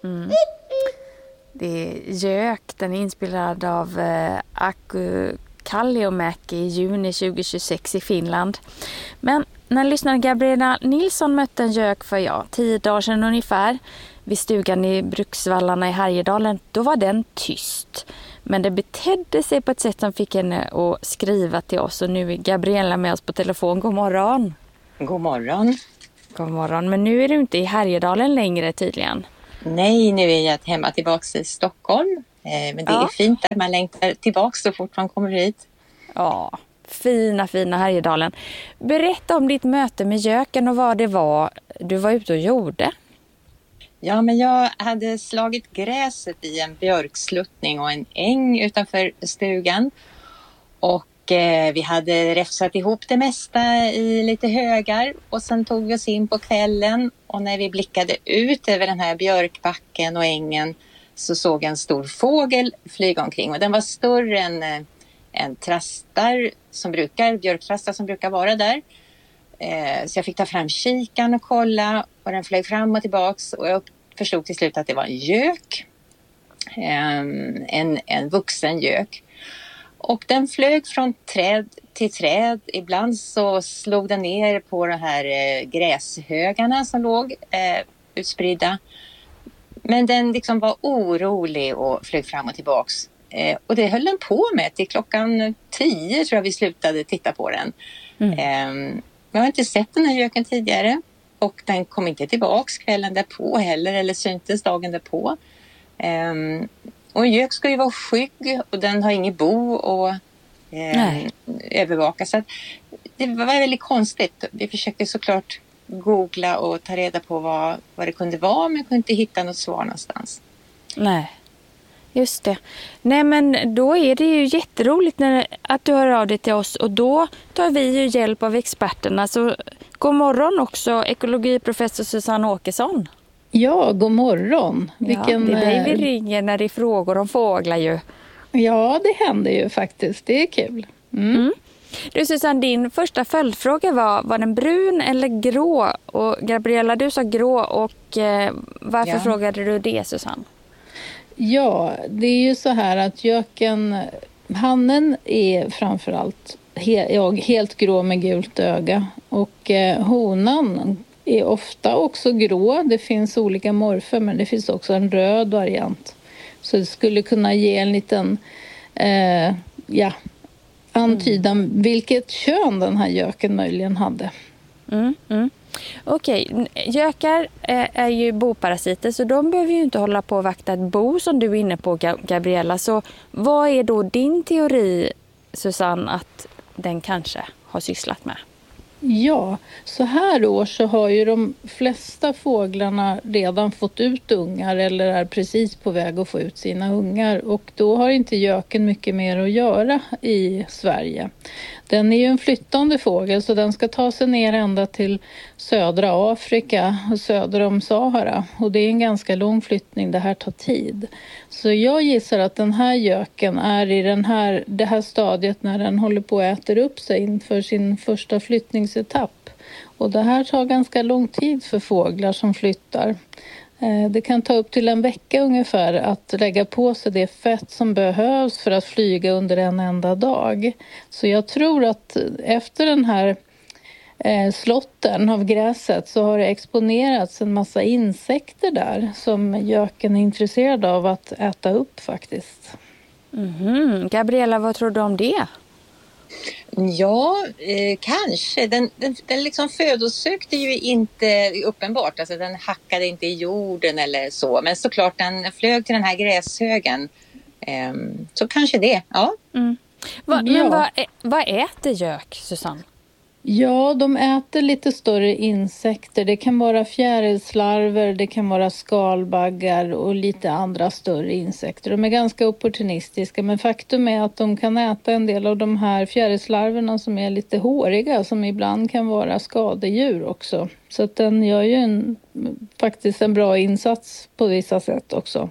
Det är Gök, den är inspelad av Aku Kalliomäki i juni 2026 i Finland. Men när lyssnaren Gabriella Nilsson mötte en gök för 10 dagar sedan ungefär vid stugan i Bruksvallarna i Härjedalen, då var den tyst. Men det betedde sig på ett sätt som fick henne att skriva till oss, och nu är Gabriella med oss på telefon. God morgon. God morgon. God morgon, men nu är du inte i Härjedalen längre tydligen. Nej, nu är jag hemma tillbaka i Stockholm. Men det är fint att man längtar tillbaka så fort man kommer hit. Ja, fina Härjedalen. Berätta om ditt möte med göken och vad det var du var ute och gjorde. Ja, men jag hade slagit gräset i en björksluttning och en äng utanför stugan. Och vi hade räfsat ihop det mesta i lite högar. Och sen tog vi oss in på kvällen. Och när vi blickade ut över den här björkbacken och ängen så såg jag en stor fågel flyga omkring. Och den var större än björktrastar som brukar vara där. Så jag fick ta fram kikan och kolla, och den flög fram och tillbaks, och jag förstod till slut att det var en gök. En vuxen gök. Och den flög från träd till träd. Ibland så slog den ner på de här gräshögarna som låg utspridda. Men den liksom var orolig och flög fram och tillbaks. Och det höll den på med till klockan 10 tror jag vi slutade titta på den. Jag har inte sett den här göken tidigare. Och den kom inte tillbaks kvällen därpå heller, eller syntes dagen därpå. Och en gök ska ju vara skygg, och den har inget bo och övervaka. Så att det var väldigt konstigt. Vi försökte såklart googla och ta reda på vad det kunde vara, men kunde inte hitta något svar någonstans. Nej, just det. Nej, men då är det ju jätteroligt att du hör av dig till oss, och då tar vi ju hjälp av experterna. Så god morgon också, ekologiprofessor Susanne Åkesson. Ja, god morgon. Det är dig vi ringer när det är frågor om fåglar ju. Ja, det händer ju faktiskt. Det är kul. Du Susanne, din första följdfråga var den brun eller grå? Och Gabriella, du sa grå, och varför frågade du det, Susanne? Ja, det är ju så här att göken, hannen är framförallt helt grå med gult öga, och honan är ofta också grå. Det finns olika morfer, men det finns också en röd variant. Så det skulle kunna ge en liten antydan vilket kön den här göken möjligen hade. Okej, gökar är ju boparasiter, så de behöver ju inte hålla på att vakta ett bo som du är inne på, Gabriella. Så vad är då din teori, Susanne, att den kanske har sysslat med? Ja, så här år så har ju de flesta fåglarna redan fått ut ungar eller är precis på väg att få ut sina ungar, och då har inte göken mycket mer att göra i Sverige. Den är ju en flyttande fågel, så den ska ta sig ner ända till södra Afrika och söder om Sahara, och det är en ganska lång flyttning, det här tar tid. Så jag gissar att den här göken är i det här stadiet när den håller på att äta upp sig inför sin första flyttningsetapp. Och det här tar ganska lång tid för fåglar som flyttar. Det kan ta upp till en vecka ungefär att lägga på sig det fett som behövs för att flyga under en enda dag. Så jag tror att efter den här slotten av gräset så har det exponerats en massa insekter där som göken är intresserad av att äta upp faktiskt. Gabriella, vad tror du om det? Ja, kanske. Den liksom födosökte ju inte uppenbart. Alltså den hackade inte i jorden eller så. Men såklart den flög till den här gräshögen. Så kanske det, ja. Men vad äter gök, Susanne? Ja, de äter lite större insekter. Det kan vara fjärilslarver, det kan vara skalbaggar och lite andra större insekter. De är ganska opportunistiska, men faktum är att de kan äta en del av de här fjärilslarverna som är lite håriga, som ibland kan vara skadedjur också. Så att den gör ju faktiskt en bra insats på vissa sätt också.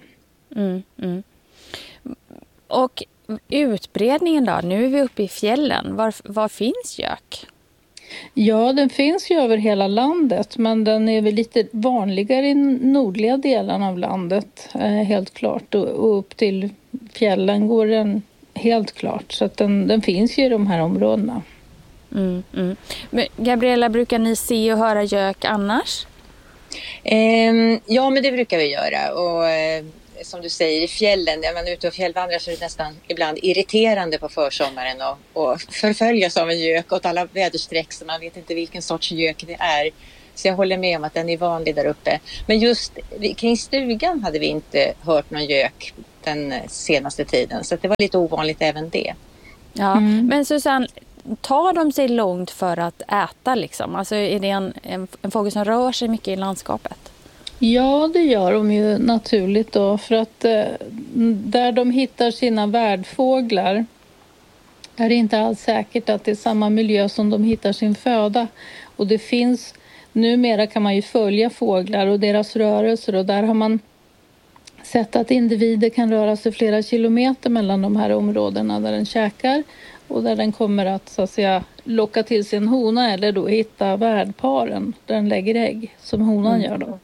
Och utbredningen då? Nu är vi uppe i fjällen. Var finns gök? Ja, den finns ju över hela landet, men den är väl lite vanligare i nordliga delarna av landet, helt klart. Och upp till fjällen går den helt klart, så att den finns ju i de här områdena. Men Gabriella, brukar ni se och höra gök annars? Ja, men det brukar vi göra. Och som du säger, i fjällen, när man är ute och fjällvandrar, så är det nästan ibland irriterande på försommaren och förföljas av en gök åt alla väderstreck, så man vet inte vilken sorts gök det är. Så jag håller med om att den är vanlig där uppe. Men just kring stugan hade vi inte hört någon gök den senaste tiden, så det var lite ovanligt även det. Ja, men Susanne, tar de sig långt för att äta liksom? Alltså är det en fågel som rör sig mycket i landskapet? Ja, det gör de ju naturligt då, för att där de hittar sina värdfåglar är det inte alls säkert att det är samma miljö som de hittar sin föda. Och det finns, numera kan man ju följa fåglar och deras rörelser, och där har man sett att individer kan röra sig flera kilometer mellan de här områdena där den käkar och där den kommer att, så att säga, locka till sin hona eller då hitta värdparen där den lägger ägg, som honan gör då.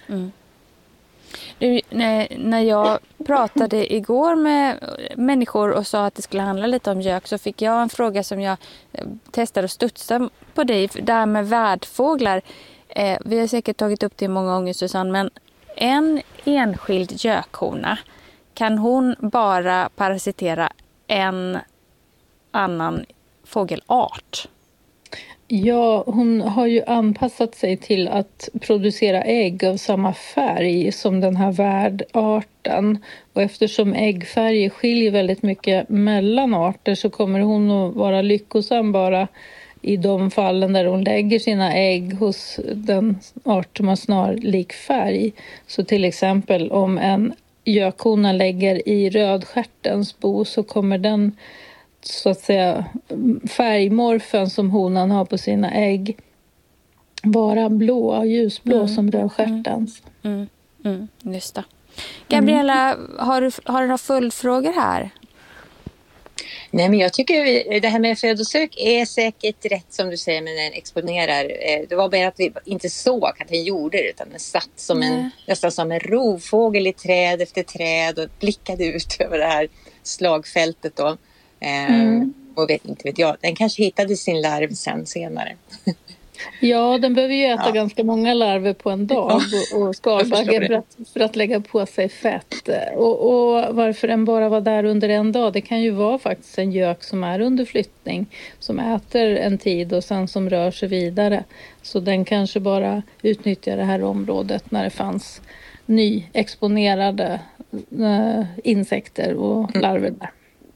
Du, när jag pratade igår med människor och sa att det skulle handla lite om gök, så fick jag en fråga som jag testade att studsa på dig. Det här med värdfåglar. Vi har säkert tagit upp det många gånger, Susanne, men en enskild gökhona, kan hon bara parasitera en annan fågelart? Ja, hon har ju anpassat sig till att producera ägg av samma färg som den här värdarten. Och eftersom äggfärger skiljer väldigt mycket mellan arter, så kommer hon att vara lyckosam bara i de fallen där hon lägger sina ägg hos den art som har snarlik färg. Så till exempel om en gökhona lägger i rödstjärtens bo, så kommer den, så att säga, färgmorfen som honan har på sina ägg vara blå, ljusblå som rödstjärtens. Just det. Gabriella, har du några följdfrågor här? Nej, men jag tycker det här med födosök är säkert rätt som du säger, men den exponerar. Det var bara att vi inte såg att den gjorde det, utan den satt som nästan som en rovfågel i träd efter träd och blickade ut över det här slagfältet då. Och inte vet jag, den kanske hittade sin larv senare. Ja, den behöver ju äta ganska många larver på en dag och skalbaggar för att lägga på sig fett. Och varför den bara var där under en dag, det kan ju vara faktiskt en gök som är under flyttning, som äter en tid och sen som rör sig vidare. Så den kanske bara utnyttjar det här området när det fanns nyexponerade insekter och larver där.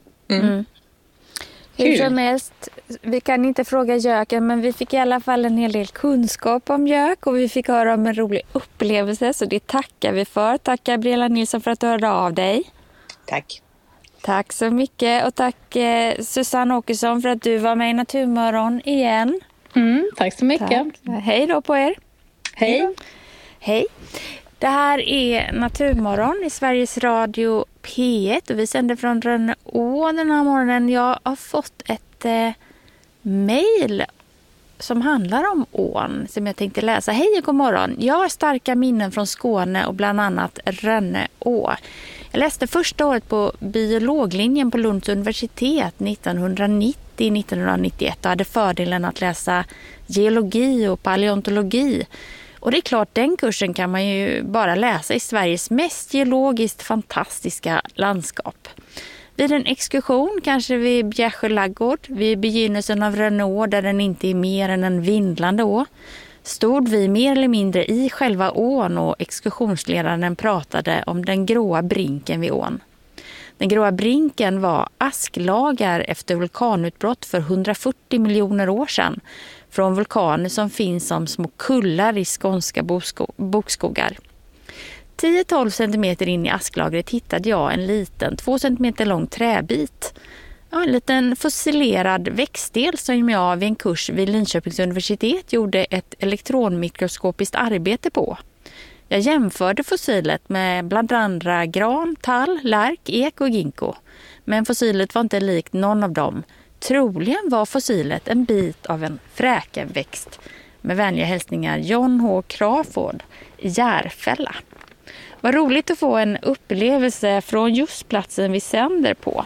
Hur som helst, vi kan inte fråga göken, men vi fick i alla fall en hel del kunskap om gök och vi fick höra om en rolig upplevelse, så det tackar vi för. Tack Gabriella Nilsson för att du hörde av dig. Tack. Tack så mycket, och tack Susanne Åkesson för att du var med i Naturmorgon igen. Tack så mycket. Tack. Hej då på er. Hej. Hej. Det här är Naturmorgon i Sveriges Radio P1 och vi sänder från Rönneå den här morgonen. Jag har fått ett mejl som handlar om ån som jag tänkte läsa. Hej och god morgon. Jag har starka minnen från Skåne och bland annat Rönneå. Jag läste första året på biologlinjen på Lunds universitet 1990-1991 och hade fördelen att läsa geologi och paleontologi. Och det är klart, den kursen kan man ju bara läsa i Sveriges mest geologiskt fantastiska landskap. Vid en exkursion, kanske vid Bjärsjö laggård, vid begynnelsen av Rönneå där den inte är mer än en vindlande å, stod vi mer eller mindre i själva ån och exkursionsledaren pratade om den gråa brinken vid ån. Den gråa brinken var asklagar efter vulkanutbrott för 140 miljoner år sedan från vulkaner som finns som små kullar i skånska bokskogar. 10-12 centimeter in i asklagret hittade jag en liten 2 centimeter lång träbit. En liten fossilerad växtdel som jag vid en kurs vid Linköpings universitet gjorde ett elektronmikroskopiskt arbete på. Jag jämförde fossilet med bland andra gran, tall, lärk, ek och ginkgo. Men fossilet var inte likt någon av dem. Troligen var fossilet en bit av en fräkenväxt. Med vänliga hälsningar John H. Crawford i Järfälla. Vad roligt att få en upplevelse från just platsen vi sänder på.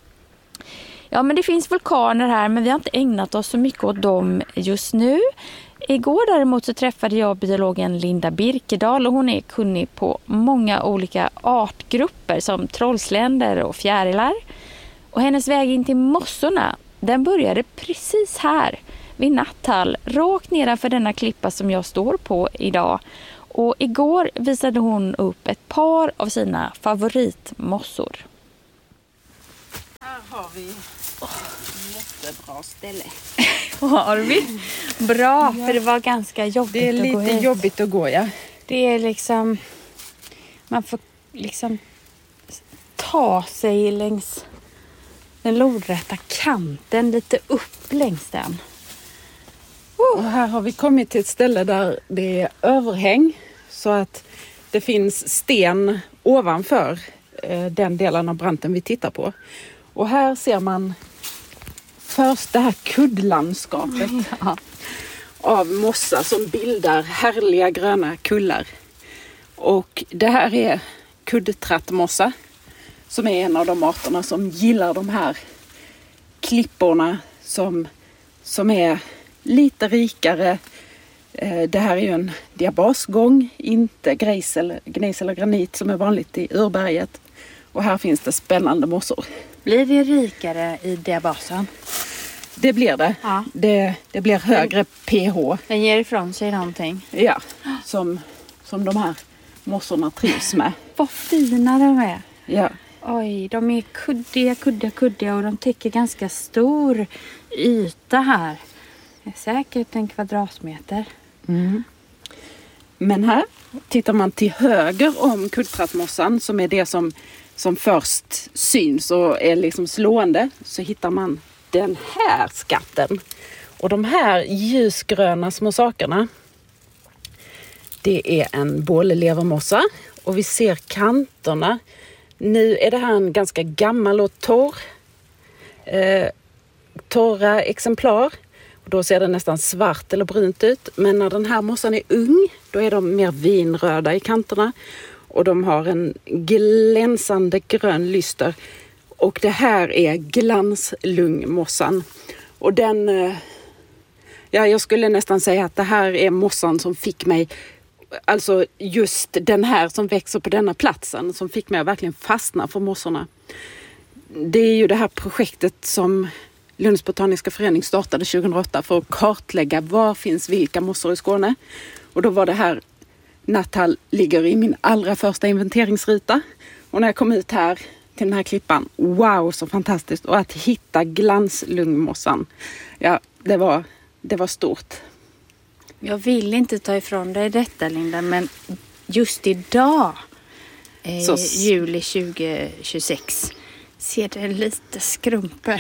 Ja, men det finns vulkaner här, men vi har inte ägnat oss så mycket åt dem just nu. Igår däremot så träffade jag biologen Linda Birkedal och hon är kunnig på många olika artgrupper som trollsländer och fjärilar. Och hennes väg in till mossorna, den började precis här vid Nattall, rakt nedanför denna klippa som jag står på idag. Och igår visade hon upp ett par av sina favoritmossor. Här har vi jättebra ställe. Har vi? Bra, för det var ganska jobbigt Det är att gå lite hit. jobbigt att gå, ja. Det är liksom, man får liksom ta sig längs den lodrätta kanten lite upp längs den. Och här har vi kommit till ett ställe där det är överhäng så att det finns sten ovanför den delen av branten vi tittar på. Och här ser man först det här kuddlandskapet av mossa som bildar härliga gröna kullar. Och det här är kuddtrattmossa som är en av de arterna som gillar de här klipporna som är lite rikare. Det här är ju en diabasgång, inte gnejs eller granit som är vanligt i urberget. Och här finns det spännande mossor. Blir det rikare i diabasen? Det blir det. Ja. Det blir högre pH. Den ger ifrån sig någonting. Ja, som de här mossorna trivs med. Vad fina de är. Ja. Oj, de är kuddiga och de täcker ganska stor yta här. Det är säkert 1 kvadratmeter. Mm. Men här tittar man till höger om kuddtrattmossan som är det som först syns och är liksom slående, så hittar man den här skatten. Och de här ljusgröna små sakerna, det är en bållevermossa och vi ser kanterna. Nu är det här en ganska gammal och torra exemplar. Och då ser det nästan svart eller brunt ut. Men när den här mossan är ung, då är de mer vinröda i kanterna. Och de har en glänsande grön lyster. Och det här är glanslungmossan. Och den, jag skulle nästan säga att det här är mossan som fick mig, alltså just den här som växer på denna platsen, som fick mig att verkligen fastna för mossorna. Det är ju det här projektet som Lunds botaniska förening startade 2008 för att kartlägga var finns vilka mossor i Skåne. Och då var det här, Nattall ligger i min allra första inventeringsruta. Och när jag kom ut här till den här klippan, wow så fantastiskt. Och att hitta glanslungmossan, ja det var stort. Jag vill inte ta ifrån dig detta, Linda, men just idag, juli 2026, ser det lite skrumper.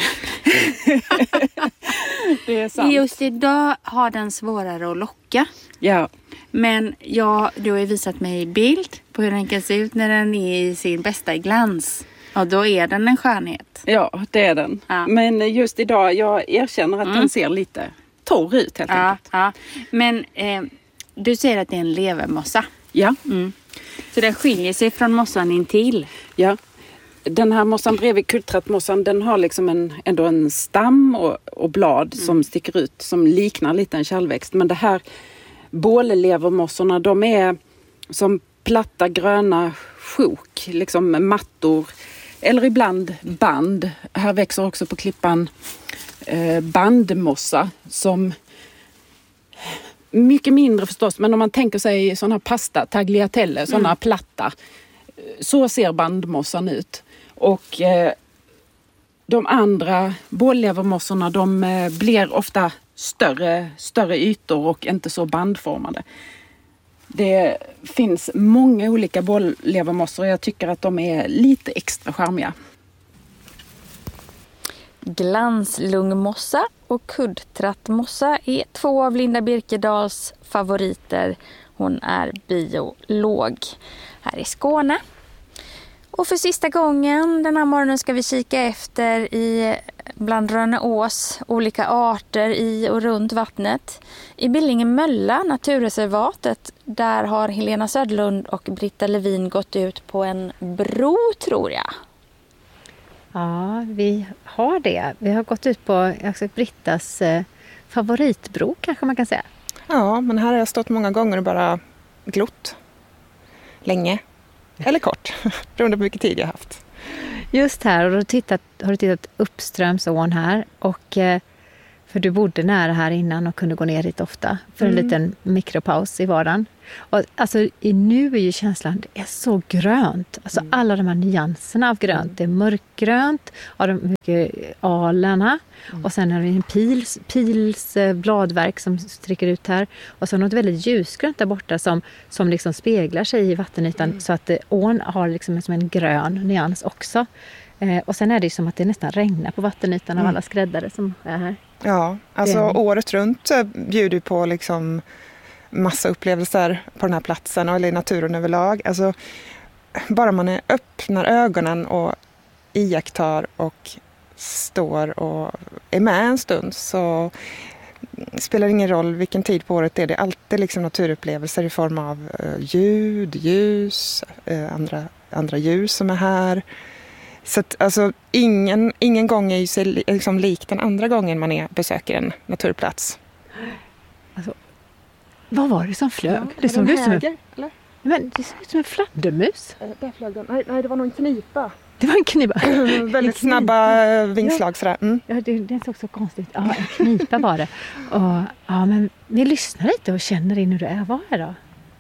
Det är sant. Just idag har den svårare att locka. Ja. Men du har visat mig i bild på hur den kan se ut när den är i sin bästa glans. Och då är den en skönhet. Ja, det är den. Ja. Men just idag, jag erkänner att den ser lite torr ut helt enkelt. Ja. Men du säger att det är en levermossa. Ja. Mm. Så den skiljer sig från mossan intill. Ja. Den här mossan bredvid kuddtrattmossan, den har liksom ändå en stam och blad som sticker ut, som liknar lite en kärlväxt. Men det här bållevermossorna, de är som platta gröna sjok, liksom mattor eller ibland band. Här växer också på klippan bandmossa som mycket mindre förstås, men om man tänker sig sådana pasta, tagliatelle, sådana platta, så ser bandmossan ut. Och de andra bållevermossorna, de blir ofta större ytor och inte så bandformade. Det finns många olika bållevermossor och jag tycker att de är lite extra charmiga. Glanslungmossa och kuddtrattmossa är 2 av Linda Birkedals favoriter. Hon är biolog här i Skåne. Och för sista gången den här morgonen ska vi kika efter i bland Rönneås olika arter i och runt vattnet. I Billingemölla, naturreservatet, där har Helena Söderlund och Britta Levin gått ut på en bro, tror jag. Ja, vi har det. Vi har gått ut på Brittas favoritbro, kanske man kan säga. Ja, men här har jag stått många gånger och bara glott. Länge. Eller kort, beroende på vilken tid jag har haft. Just här, och har du tittat uppströms ån här. Och, för du bodde nära här innan och kunde gå ner hit ofta för en liten mikropaus i vardagen. Och, alltså, nu är ju känslan, det är så grönt. Alltså alla de här nyanserna av grönt. Det är mörkgrönt, av de mycket alarna. Och sen har vi en pils bladverk som sträcker ut här. Och så något väldigt ljusgrönt där borta som liksom speglar sig i vattenytan. Så att ån har liksom som en grön nyans också. Och sen är det som att det nästan regnar på vattenytan av alla skräddare som är här. Ja, alltså året runt bjuder på liksom massa upplevelser på den här platsen eller i naturen överlag. Alltså, bara man öppnar ögonen och iakttar och står och är med en stund, så spelar det ingen roll vilken tid på året det är. Det är alltid liksom naturupplevelser i form av ljud, ljus, andra djur som är här. Så att, alltså, ingen gång är ju sig liksom lik den andra gången man besöker en naturplats. Alltså, vad var det som flög? Ja, det såg ut som eller? Men det såg ut som en fladdermus. Där flög den. Nej, det var nog en knipa. Det var en knipa. Väldigt snabba vingslag sådär. Mm. Ja, det såg så konstigt. Ja, en knipa var det. Och, ja, men vi lyssnar lite och känner in hur det är. Vad är det då?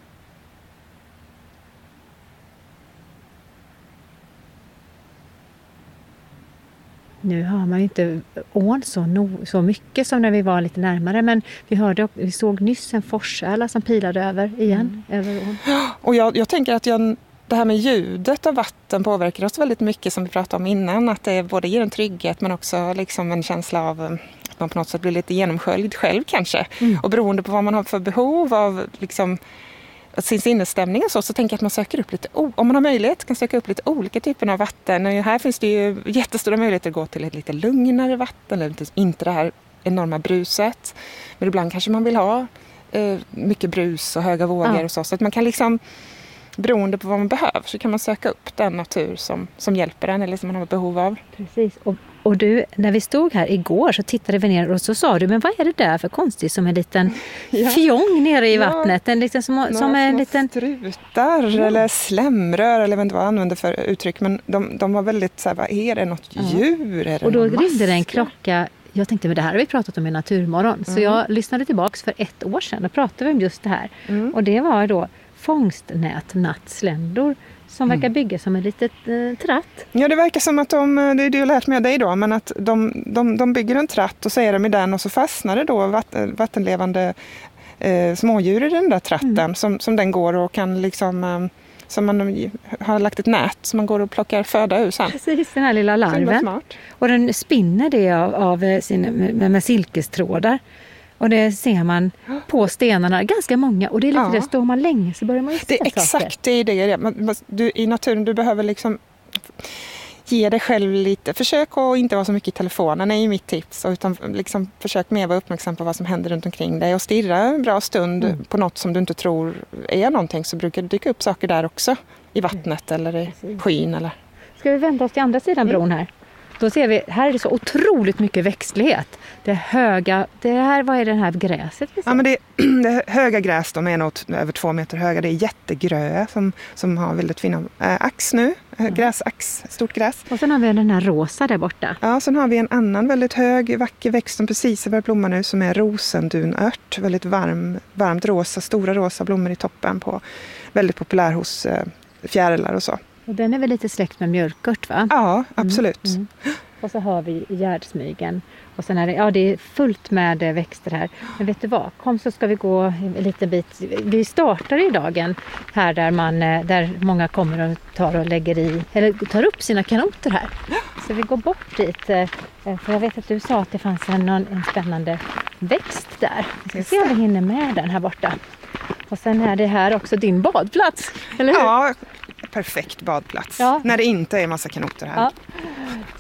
Nu har man ju inte ån så mycket som när vi var lite närmare, men vi såg nyss en forsärla som pilade över igen. Över ån. Och jag tänker att det här med ljudet av vatten påverkar oss väldigt mycket, som vi pratade om innan. Att det både ger en trygghet men också liksom en känsla av att man på något sätt blir lite genomsköljd själv kanske. Och beroende på vad man har för behov av liksom sin sinnesstämning och så tänker jag att man söker upp lite, om man har möjlighet kan söka upp lite olika typer av vatten. Och här finns det ju jättestora möjligheter att gå till ett lite lugnare vatten, eller inte det här enorma bruset. Men ibland kanske man vill ha mycket brus och höga vågor och så att man kan liksom, beroende på vad man behöver, så kan man söka upp den natur som hjälper en eller som man har behov av. Precis. Och du, när vi stod här igår så tittade vi ner och så sa du, men vad är det där för konstigt som en liten fjong nere i vattnet? En liten, som en liten strutar eller slämrör eller vad jag använder för uttryck. Men de var väldigt så här, vad är det, något djur? Är det, och då ringde det en klocka. Jag tänkte, men det här har vi pratat om i Naturmorgon. Så jag lyssnade tillbaks för 1 år sedan och pratade om just det här. Och det var då fångstnät-nattsländor som verkar bygga som en litet tratt. Ja, det verkar som att det är det jag lärt mig av dig då, men att de bygger en tratt och så är de i den och så fastnar det då vattenlevande smådjur i den där tratten som den går och kan liksom, som man har lagt ett nät som man går och plockar föda ur sen. Precis, den här lilla larven. Och den spinner det av med silkestrådar. Och det ser man på stenarna, ganska många. Och det är lite det, står man länge så börjar man ju se det. Exakt, det är det. I naturen, du behöver liksom ge dig själv lite. Försök att inte vara så mycket i telefonen är ju mitt tips. Utan liksom försök mer vara uppmärksam på vad som händer runt omkring dig. Och stirra en bra stund på något som du inte tror är någonting, så brukar det dyka upp saker där också. I vattnet eller i skyn. Eller. Ska vi vända oss till andra sidan bron här? Då ser vi, här är det så otroligt mycket växtlighet. Det är höga, vad är det här gräset? Ja, men det är höga gräs, de är nog över 2 meter höga. Det är jättegröa som har väldigt fina ax nu. Gräsax, stort gräs. Och sen har vi den här rosa där borta. Ja, sen har vi en annan väldigt hög, vacker växt som precis har börjat blomma nu, som är rosendunört. Väldigt varmt rosa, stora rosa blommor i toppen på. Väldigt populär hos fjärilar och så. Och den är väl lite släkt med mjölkört, va? Ja, absolut. Och så har vi gärdsmygen. Och sen är det är fullt med växter här. Men vet du vad? Kom så ska vi gå en liten bit. Vi startar i dagen här där många kommer och tar upp sina kanoter här. Så vi går bort dit. För jag vet att du sa att det fanns en spännande växt där. Vi ska se om vi hinner med den här borta. Och sen är det här också din badplats, eller hur? Ja, perfekt badplats. Ja. När det inte är massa kanoter här. Ja.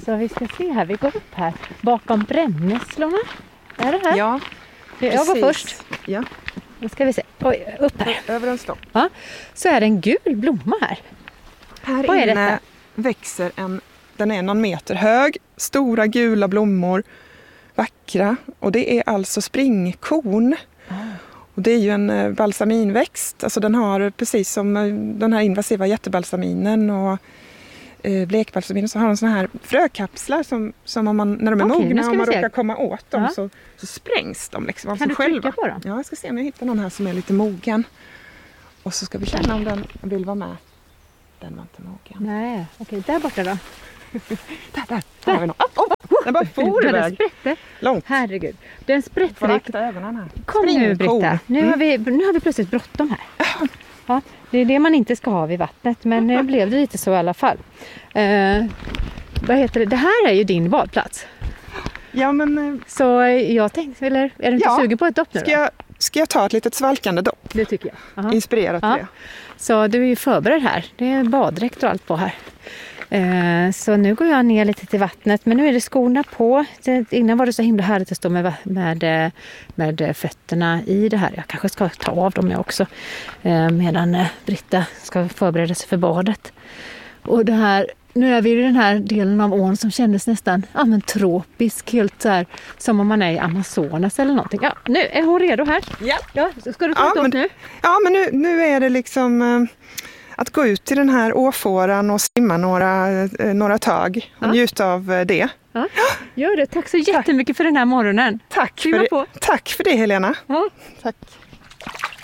Så vi ska se här, vi går upp här bakom brännässlorna. Är det här? Ja, jag går först. Ja. Då ska vi se. Oj, upp här. Över en stopp. Ja, så är det en gul blomma här. Här Vad är inne detta? växer den är någon meter hög. Stora gula blommor. Vackra. Och det är alltså springkorn. Och det är ju en balsaminväxt. Alltså den har precis som den här invasiva jättebalsaminen och blekbalsaminen, så har de såna här frökapslar som om man, när de är mogna, om man råkar komma åt dem så sprängs de liksom av sig själva. Kan du trycka på dem? Ja, jag ska se om jag hittar någon här som är lite mogen. Och så ska vi känna om den vill vara med. Den var inte mogen. Nej, okej, där borta då. Där har vi någon. Den bara for Den iväg. sprätte. Långt. Herregud. Den sprätte. Får akta ögonen här. Kom nu Britta. Nu har vi plötsligt bråttom här. Ja, det är det man inte ska ha vid vattnet. Men nu blev det lite så i alla fall. Vad heter det? Det här är ju din badplats. Ja, men... Så jag tänkte, eller är du inte sugen på ett dopp nu då? Ska jag ta ett litet svalkande dopp? Det tycker jag. Aha. Inspirerat till det. Så du är ju förberedd här. Det är baddräkt och allt på här. Så nu går jag ner lite till vattnet. Men nu är det skorna på. Innan var det så himla härligt att stå med fötterna i det här. Jag kanske ska ta av dem jag också. Medan Britta ska förbereda sig för badet. Och det här, nu är vi i den här delen av ån som kändes nästan tropisk. Helt så här, som om man är i Amazonas eller någonting. Ja, nu är hon redo här. Ja, ska du ta ett upp nu? Ja, men nu är det liksom... Att gå ut i den här åfåran och simma några tag och njuta av det. Ja, gör det. Tack så jättemycket för den här morgonen. Tack för det Helena. Ja. Tack.